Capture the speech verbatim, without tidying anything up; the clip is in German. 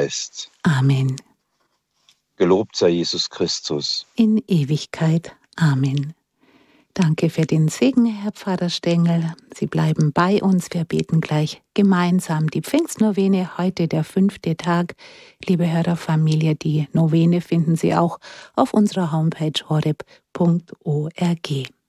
Geist. Amen. Gelobt sei Jesus Christus. In Ewigkeit. Amen. Danke für den Segen, Herr Pfarrer Stengel. Sie bleiben bei uns. Wir beten gleich gemeinsam die Pfingstnovene, heute der fünfte Tag. Liebe Hörerfamilie, die Novene finden Sie auch auf unserer Homepage horeb punkt org.